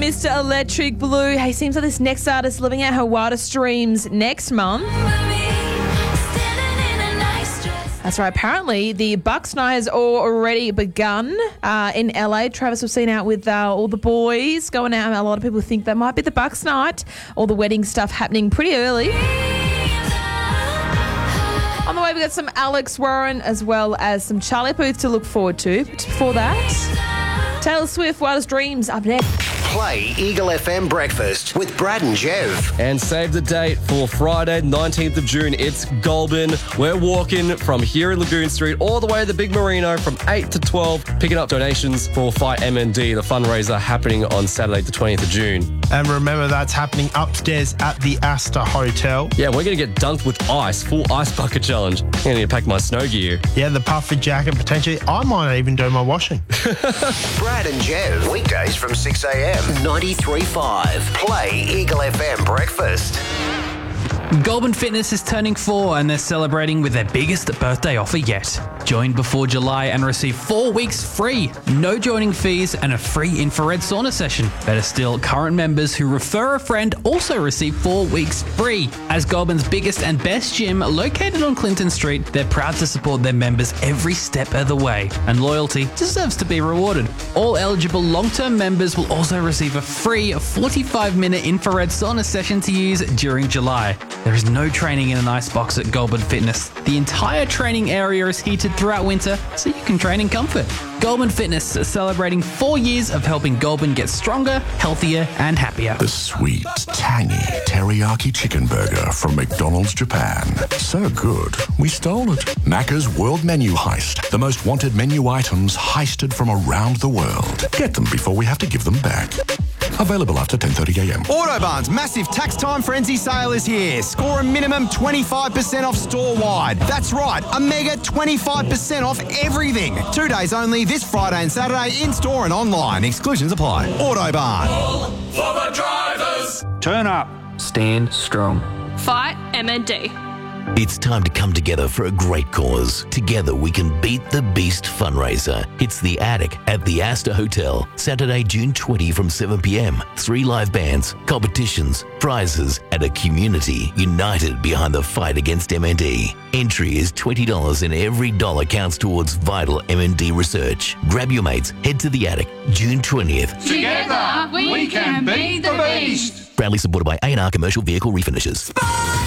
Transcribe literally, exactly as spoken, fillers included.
Mister Electric Blue. Hey, seems like this next artist living out her wildest dreams next month. That's right. Apparently, the Bucks night has already begun uh, in L A. Travis was seen out with uh, all the boys going out. A lot of people think that might be the Bucks night. All the wedding stuff happening pretty early. On the way, we got some Alex Warren as well as some Charlie Puth to look forward to. But before that, Taylor Swift, Wildest Dreams up next. Play Eagle F M Breakfast with Brad and Jev. And save the date for Friday, nineteenth of June. It's Goulburn. We're walking from here in Lagoon Street all the way to the Big Merino from eight to twelve, picking up donations for Fight M N D, the fundraiser happening on Saturday, the twentieth of June. And remember, that's happening upstairs at the Astor Hotel. Yeah, we're going to get dunked with ice, full ice bucket challenge. I'm going to need to pack my snow gear. Yeah, the puffer jacket, potentially. I might even do my washing. Brad and Jev, weekdays from six a.m. ninety-three point five. Play Eagle F M Breakfast. Goulburn Fitness is turning four and they're celebrating with their biggest birthday offer yet. Join before July and receive four weeks free, no joining fees and a free infrared sauna session. Better still, current members who refer a friend also receive four weeks free. As Goulburn's biggest and best gym located on Clinton Street, they're proud to support their members every step of the way, and loyalty deserves to be rewarded. All eligible long-term members will also receive a free forty-five minute infrared sauna session to use during July. There is no training in an ice box at Goulburn Fitness. The entire training area is heated throughout winter, so you can train in comfort. Goulburn Fitness is celebrating four years of helping Goulburn get stronger, healthier, and happier. The sweet, tangy teriyaki chicken burger from McDonald's Japan. So good, we stole it. Macca's World Menu Heist. The most wanted menu items heisted from around the world. Get them before we have to give them back. Available after ten thirty a.m. Autobarn's massive tax time frenzy sale is here. Score a minimum twenty-five percent off store-wide. That's right, a mega twenty-five percent off everything. Two days only, this Friday and Saturday, in-store and online. Exclusions apply. Autobarn. All for the drivers. Turn up. Stand strong. Fight M N D. It's time to come together for a great cause. Together we can beat the beast fundraiser. It's The Attic at the Astor Hotel, Saturday, June twentieth from seven p.m. Three live bands, competitions, prizes, and a community united behind the fight against M N D. Entry is twenty dollars and every dollar counts towards vital M N D research. Grab your mates, head to The Attic, June twentieth. Together we can beat the beast. Proudly supported by A and R Commercial Vehicle Refinishers.